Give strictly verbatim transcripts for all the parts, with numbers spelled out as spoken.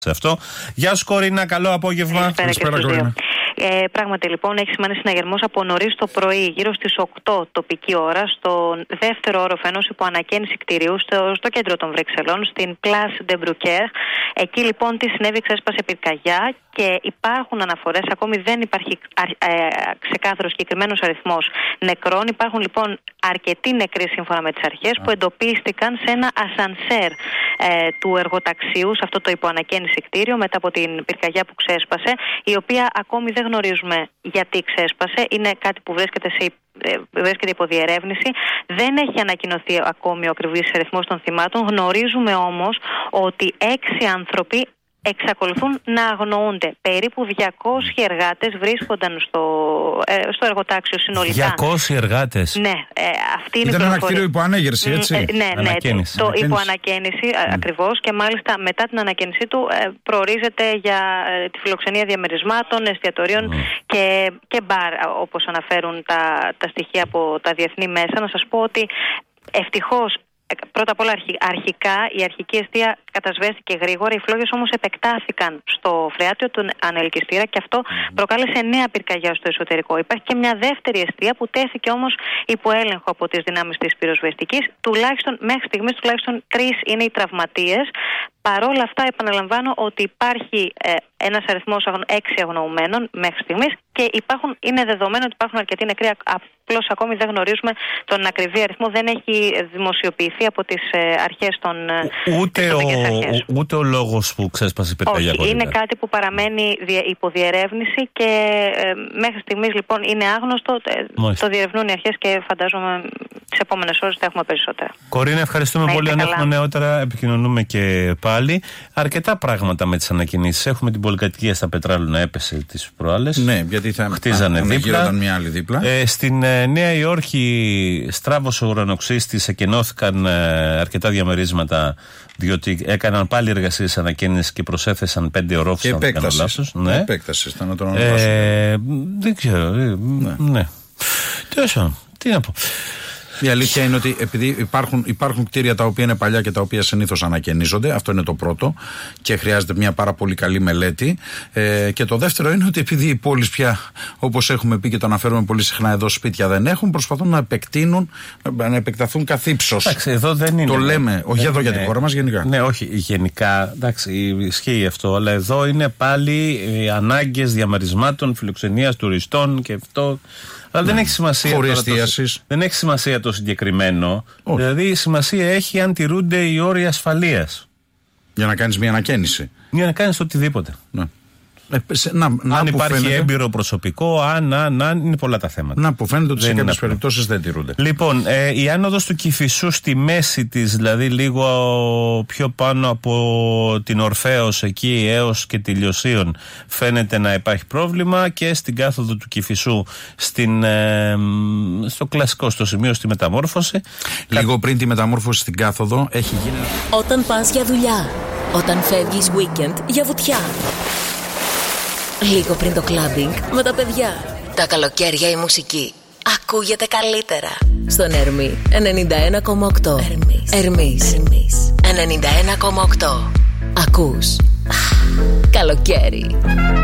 Σε αυτό. Γεια σου Κορίνα, καλό απόγευμα. Καλησπέρα και στους δύο. Ε, πράγματι λοιπόν έχει σημαίνει συναγερμός από νωρίς το πρωί, γύρω στις οκτώ τοπική ώρα, στο δεύτερο όροφο ενός υποανακαίνιση κτηρίου στο, στο κέντρο των Βρυξελών, στην Place de Brucker. Εκεί λοιπόν τι συνέβη, ξέσπασε πυρκαγιά και υπάρχουν αναφορές, ακόμη δεν υπάρχει ε, ξεκάθαρος συγκεκριμένος αριθμός νεκρών. Υπάρχουν λοιπόν αρκετοί νεκροί σύμφωνα με τις αρχές που εντοπίστηκαν σε ένα ασανσέρ ε, του εργοταξίου, σε αυτό το υποανακαίνιση κτίριο, μετά από την πυρκαγιά που ξέσπασε, η οποία ακόμη δεν γνωρίζουμε γιατί ξέσπασε. Είναι κάτι που βρίσκεται, σε, βρίσκεται υπό διερεύνηση. Δεν έχει ανακοινωθεί ακόμη ο ακριβής αριθμός των θυμάτων. Γνωρίζουμε όμως ότι έξι άνθρωποι εξακολουθούν να αγνοούνται. Περίπου διακόσιοι εργάτες βρίσκονταν στο, ε, στο εργοτάξιο συνολικά. διακόσιοι εργάτες. Ναι, ε, αυτή είναι η Ήταν ένα κτίριο υποανέγερση, έτσι. Ε, ναι, ναι, ανακαίνιση. το ανακαίνιση. υποανακαίνιση mm. ακριβώς, και μάλιστα μετά την ανακαίνισή του ε, προορίζεται για ε, τη φιλοξενία διαμερισμάτων, εστιατορίων mm. και, και μπαρ, όπως αναφέρουν τα, τα στοιχεία από τα διεθνή μέσα. Να σας πω ότι ευτυχώς, πρώτα απ' όλα αρχικά η αρχική εστία κατασβέστηκε γρήγορα, οι φλόγες όμως επεκτάθηκαν στο φρεάτιο του ανελκυστήρα και αυτό προκάλεσε νέα πυρκαγιά στο εσωτερικό. Υπάρχει και μια δεύτερη εστία που τέθηκε όμως υπό έλεγχο από τις δυνάμεις της πυροσβεστικής. Τουλάχιστον, μέχρι στιγμής τουλάχιστον τρεις είναι οι τραυματίες. Παρόλα αυτά, επαναλαμβάνω ότι υπάρχει ε, ένας αριθμός έξι αγνοουμένων μέχρι στιγμής και υπάρχουν, είναι δεδομένο ότι υπάρχουν αρκετοί νεκροί. Απλώς ακόμη δεν γνωρίζουμε τον ακριβή αριθμό, δεν έχει δημοσιοποιηθεί από τις ε, αρχές των ούτε ο, αρχές. Ούτε ο λόγος που ξέσπασε η πυρκαγιά. Όχι, είναι κάτι που παραμένει υπό διερεύνηση και ε, μέχρι στιγμής λοιπόν είναι άγνωστο. Ε, το διερευνούν οι αρχές και φαντάζομαι τις επόμενες ώρες θα έχουμε περισσότερα. Κορίνα, ευχαριστούμε να πολύ. Αν καλά. έχουμε νεότερα, επικοινωνούμε και πάλι. Αρκετά πράγματα με τις ανακοινήσεις. Έχουμε την πολυκατοικία στα Πετράλουνα, έπεσε τις προάλλες. Ναι, γιατί θα χτίζανε δίπλα. Μια άλλη δίπλα. Ε, στην ε, Νέα Υόρκη στράβωσε ο ουρανοξύστης, εκενώθηκαν ε, αρκετά διαμερίσματα, διότι έκαναν πάλι εργασίες ανακαίνισης και προσέθεσαν πέντε ορόφους. Και επέκταση. Ναι. Επέκταση ήταν να τον ε, Δεν ξέρω. Ε, ναι. ναι. Τέλος, τι να πω. Η αλήθεια είναι ότι επειδή υπάρχουν, υπάρχουν κτίρια τα οποία είναι παλιά και τα οποία συνήθως ανακαινίζονται, αυτό είναι το πρώτο και χρειάζεται μια πάρα πολύ καλή μελέτη. Ε, και το δεύτερο είναι ότι επειδή οι πόλεις πια, όπως έχουμε πει και το αναφέρουμε πολύ συχνά εδώ, σπίτια δεν έχουν, προσπαθούν να επεκτείνουν, να επεκταθούν καθ' ύψος. Εντάξει, εδώ δεν είναι. Το λέμε, όχι εδώ για τη χώρα μας, γενικά. Ναι, όχι, γενικά, εντάξει, ισχύει αυτό, αλλά εδώ είναι πάλι ε, ανάγκες διαμερισμάτων, φιλοξενίας τουριστών και αυτό. Αλλά δεν έχει σημασία. Το, δεν έχει σημασία το συγκεκριμένο. Όχι. Δηλαδή η σημασία έχει αν τηρούνται οι όροι ασφαλείας. Για να κάνεις μια ανακαίνιση. Για να κάνεις οτιδήποτε. Ναι. Ε, σε, να, να αν υπάρχει φαίνεται, έμπειρο προσωπικό, αν, αν, αν, είναι πολλά τα θέματα. Να που φαίνεται ότι δεν σε κάποιες περιπτώσεις δεν τηρούνται. Λοιπόν, ε, η άνοδος του Κηφισού στη μέση της, δηλαδή λίγο πιο πάνω από την Ορφέως εκεί έως και τη Λιωσίων, φαίνεται να υπάρχει πρόβλημα, και στην κάθοδο του Κηφισού στην, ε, στο κλασικό, στο σημείο, στη μεταμόρφωση. Λίγο πριν τη μεταμόρφωση στην κάθοδο έχει γίνει. Όταν πας για δουλειά, όταν φεύγεις weekend για βουτιά, λίγο πριν το κλάμπινγκ με τα παιδιά, τα καλοκαίρια η μουσική ακούγεται καλύτερα στον Ερμή ενενήντα ένα κόμμα οκτώ. Ερμής, Ερμής. Ερμής. ενενήντα ένα κόμμα οκτώ. Ακούς καλοκαίρι.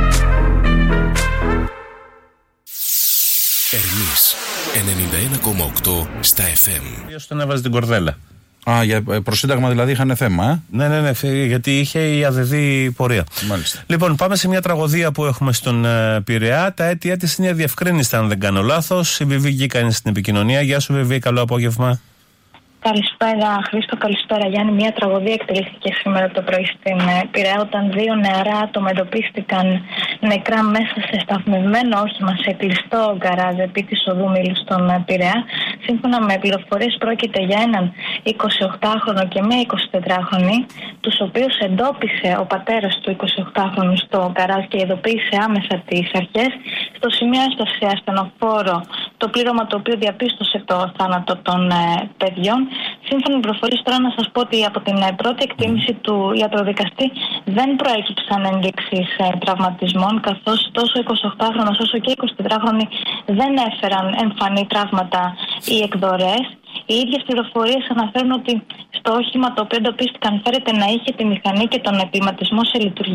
Ερμής ενενήντα ένα κόμμα οκτώ στα εφ εμ. Ποιος τον έβαζε την κορδέλα. Α, για προσύνταγμα δηλαδή είχαν θέμα, ε? Ναι, ναι, ναι, γιατί είχε η ΑΔΔ πορεία. Μάλιστα. Λοιπόν, πάμε σε μια τραγωδία που έχουμε στον uh, Πειραιά. Τα αίτια της είναι αδιευκρίνηστα, αν δεν κάνω λάθος. Η Βιβί Γκίκανη στην επικοινωνία. Γεια σου, Βιβί, καλό απόγευμα. Καλησπέρα, Χρήστο, καλησπέρα Γιάννη. Μια τραγωδία εκτελήθηκε σήμερα το πρωί στην Πειραιά, όταν δύο νεαρά άτομα εντοπίστηκαν νεκρά μέσα σε σταθμευμένο όχημα σε κλειστό γκαράζ επί της οδού Μήλου στον Πειραιά. Σύμφωνα με πληροφορίες, πρόκειται για έναν εικοσιοκτάχρονο και μια εικοσιτετράχρονη, τους οποίους εντόπισε ο πατέρας του εικοσιοκτάχρονου στο γκαράζ και ειδοποίησε άμεσα τις αρχές. Στο σημείο έστωσε ασθενοφόρο το πλήρωμα το οποίο διαπίστωσε το θάνατο των ε, παιδιών. Σύμφωνα με πληροφορίες, τώρα να σας πω ότι από την ε, πρώτη εκτίμηση του ιατροδικαστή δεν προέκυψαν ενδείξεις ε, τραυματισμών, καθώς τόσο ο εικοσιοκτάχρονος όσο και οι εικοσιτετράχρονοι δεν έφεραν εμφανή τραύματα ή εκδορές. Οι ίδιες πληροφορίες αναφέρουν ότι στο όχημα το οποίο εντοπίστηκαν φέρεται να είχε τη μηχανή και τον εκκλιματισμό σε λειτουργία.